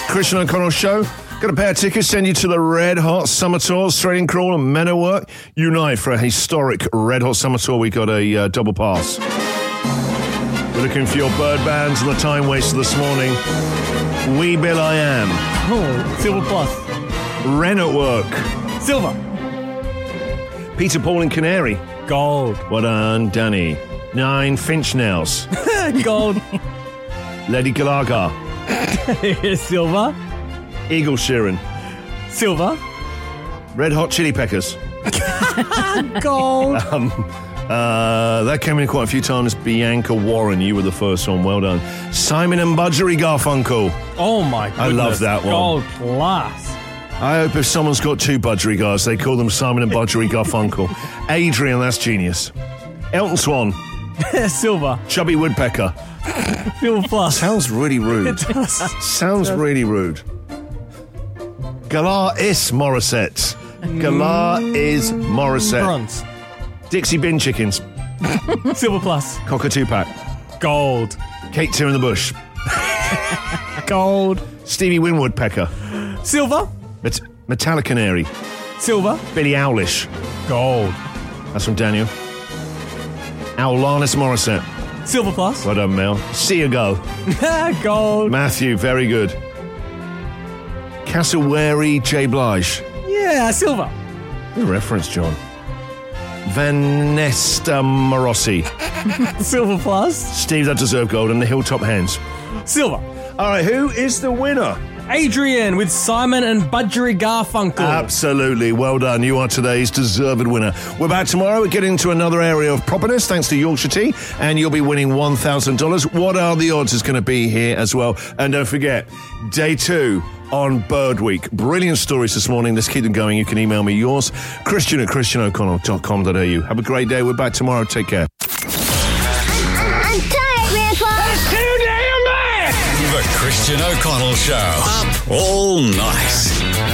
Christian O'Connell Show. Got a pair of tickets, send you to the Red Hot Summer Tour, Threading Crawl and Men at Work. Unite for a historic Red Hot Summer Tour. We got a double pass. We're looking for your bird bands and the time waster this morning. We Bill I Am. Oh, Silver Plus. Ren at Work. Silver. Peter, Paul and Canary. Gold. Well done, Danny. 9 Finch Nails. Gold. Lady Galaga. Silver. Eagle Sheeran. Silver. Red Hot Chili Peppers. Gold. That came in quite a few times. Bianca Warren, you were the first one. Well done. Simon and Budgery Garfunkel. Oh my goodness. I love that one. Gold plus. I hope if someone's got 2 Budgery guys, they call them Simon and Budgery Garfunkel. Adrian, that's genius. Elton Swan. Silver. Chubby Woodpecker. Silver Plus. Sounds really rude. It does. Sounds really rude. Galar is Morissette. Galar is Morissette. Bronze. Dixie Bin Chickens. Silver Plus. Cockatoo Pack. Gold. Kate Tear in the Bush. Gold. Stevie Winwood Pecker. Silver. Metallica Canary. Silver. Billie Owlish. Gold. That's from Daniel. Alanis Morissette. Silver Plus. Well done, Mel. See you go. Gold. Matthew, very good. Cassowary J. Blige. Yeah, silver. Good reference, John. Vanessa Morossi. Silver Plus. Steve, that deserved gold. And the Hilltop Hands. Silver. All right, who is the winner? Adrian with Simon and Budgery Garfunkel. Absolutely. Well done. You are today's deserved winner. We're back tomorrow. We're getting into another area of properness thanks to Yorkshire Tea, and you'll be winning $1,000. What are the odds is going to be here as well? And don't forget, day 2 on Bird Week. Brilliant stories this morning. Let's keep them going. You can email me yours, christian@christianoconnell.com.au. Have a great day. We're back tomorrow. Take care. I'm tired, Grandpa. That's too damn bad! The Christian O'Connell Show. Up all night.